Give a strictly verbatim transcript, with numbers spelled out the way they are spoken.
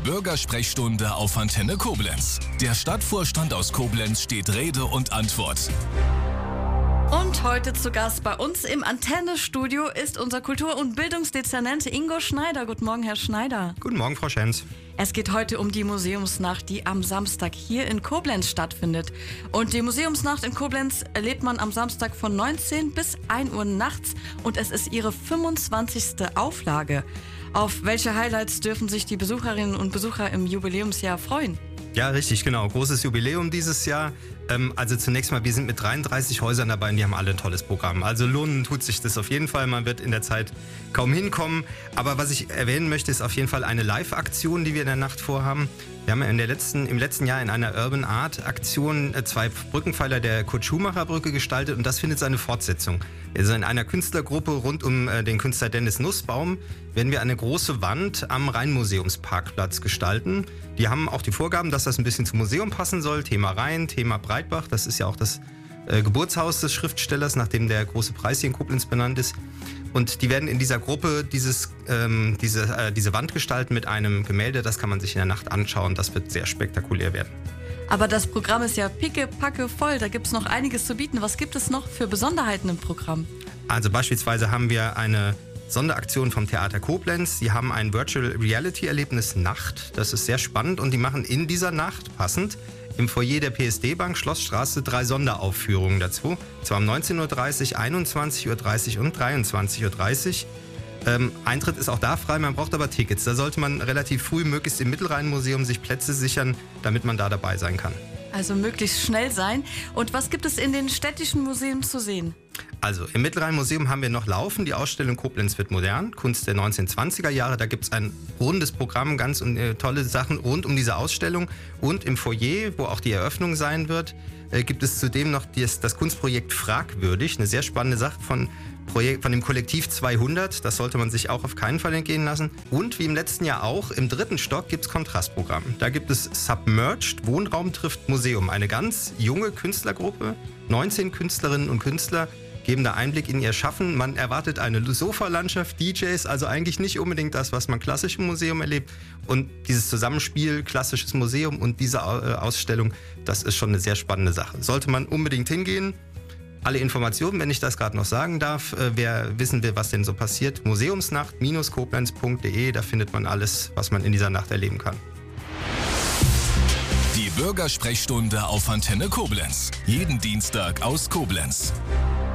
Bürgersprechstunde auf Antenne Koblenz. Der Stadtvorstand aus Koblenz steht Rede und Antwort. Und heute zu Gast bei uns im Antenne-Studio ist unser Kultur- und Bildungsdezernent Ingo Schneider. Guten Morgen, Herr Schneider. Guten Morgen, Frau Schenz. Es geht heute um die Museumsnacht, die am Samstag hier in Koblenz stattfindet. Und die Museumsnacht in Koblenz erlebt man am Samstag von neunzehn bis ein Uhr nachts und es ist ihre fünfundzwanzigste Auflage. Auf welche Highlights dürfen sich die Besucherinnen und Besucher im Jubiläumsjahr freuen? Ja, richtig, genau. Großes Jubiläum dieses Jahr. Ähm, also zunächst mal, wir sind mit dreiunddreißig Häusern dabei und die haben alle ein tolles Programm. Also lohnen tut sich das auf jeden Fall. Man wird in der Zeit kaum hinkommen. Aber was ich erwähnen möchte, ist auf jeden Fall eine Live-Aktion, die wir in der Nacht vorhaben. Wir haben in der letzten, im letzten Jahr in einer Urban Art Aktion zwei Brückenpfeiler der Kurt-Schumacher-Brücke gestaltet und das findet seine Fortsetzung. Also in einer Künstlergruppe rund um den Künstler Dennis Nussbaum werden wir eine große Wand am Rheinmuseumsparkplatz gestalten. Die haben auch die Vorgaben, dass das ein bisschen zum Museum passen soll. Thema Rhein, Thema Breitbach, das ist ja auch das äh, Geburtshaus des Schriftstellers, nach dem der große Preis hier in Koblenz benannt ist. Und die werden in dieser Gruppe dieses, ähm, diese, äh, diese Wand gestalten mit einem Gemälde. Das kann man sich in der Nacht anschauen. Das wird sehr spektakulär werden. Aber das Programm ist ja pickepacke voll. Da gibt es noch einiges zu bieten. Was gibt es noch für Besonderheiten im Programm? Also beispielsweise haben wir eine Sonderaktion vom Theater Koblenz. Die haben ein Virtual Reality Erlebnis Nacht. Das ist sehr spannend und die machen in dieser Nacht passend im Foyer der P S D-Bank Schlossstraße drei Sonderaufführungen dazu. Und zwar um neunzehn Uhr dreißig, einundzwanzig Uhr dreißig und dreiundzwanzig Uhr dreißig. Ähm, Eintritt ist auch da frei, man braucht aber Tickets. Da sollte man relativ früh möglichst im Mittelrhein-Museum sich Plätze sichern, damit man da dabei sein kann. Also möglichst schnell sein. Und was gibt es in den städtischen Museen zu sehen? Also im Mittelrhein-Museum haben wir noch laufen die Ausstellung Koblenz wird modern, Kunst der neunzehnhundertzwanziger Jahre. Da gibt es ein rundes Programm, ganz äh, tolle Sachen rund um diese Ausstellung. Und im Foyer, wo auch die Eröffnung sein wird, äh, gibt es zudem noch das, das Kunstprojekt Fragwürdig, eine sehr spannende Sache von, Projekt, von dem Kollektiv zweihundert. Das sollte man sich auch auf keinen Fall entgehen lassen. Und wie im letzten Jahr auch, im dritten Stock gibt es Kontrastprogramm. Da gibt es Submerged, Wohnraum trifft Museum. Eine ganz junge Künstlergruppe, neunzehn Künstlerinnen und Künstler, geben da Einblick in ihr Schaffen. Man erwartet eine Sofalandschaft, D Js, also eigentlich nicht unbedingt das, was man klassisch im Museum erlebt. Und dieses Zusammenspiel, klassisches Museum und diese Ausstellung, das ist schon eine sehr spannende Sache. Sollte man unbedingt hingehen. Alle Informationen, wenn ich das gerade noch sagen darf, wer wissen will, was denn so passiert, museumsnacht Bindestrich koblenz punkt de, da findet man alles, was man in dieser Nacht erleben kann. Die Bürgersprechstunde auf Antenne Koblenz. Jeden Dienstag aus Koblenz.